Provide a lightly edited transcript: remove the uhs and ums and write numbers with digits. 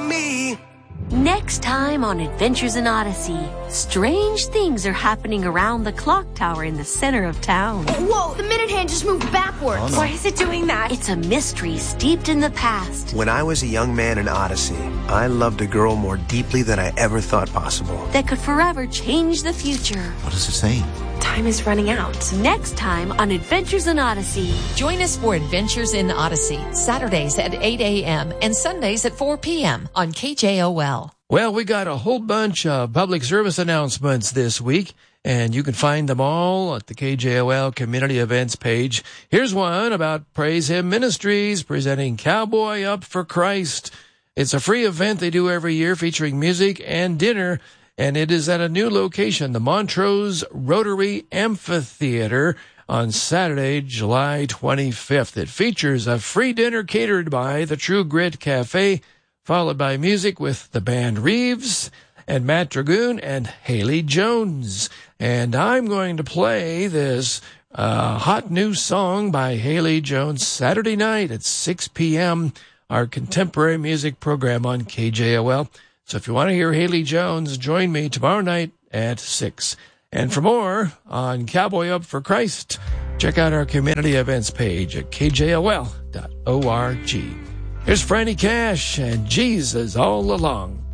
me. Next time on Adventures in Odyssey, strange things are happening around the clock tower in the center of town. Whoa, the minute hand just moved backwards. Oh, no. Why is it doing that? It's a mystery steeped in the past When I was a young man in Odyssey, I loved a girl more deeply than I ever thought possible. that could forever change the future. What is it saying? Time is running out. Next time on Adventures in Odyssey. Join us for Adventures in Odyssey, Saturdays at 8 a.m. and Sundays at 4 p.m. on KJOL. Well, we got a whole bunch of public service announcements this week, and you can find them all at the KJOL Community Events page. Here's one about Praise Him Ministries presenting Cowboy Up for Christ. It's a free event they do every year featuring music and dinner, and it is at a new location, the Montrose Rotary Amphitheater, on Saturday, July 25th. It features a free dinner catered by the True Grit Cafe, followed by music with the band Reeves and Matt Dragoon and Haley Jones. And I'm going to play this hot new song by Haley Jones Saturday night at 6 p.m., our contemporary music program on KJOL. So if you want to hear Haley Jones, join me tomorrow night at 6. And for more on Cowboy Up for Christ, check out our community events page at kjol.org. Here's Franny Cash and Jesus All Along.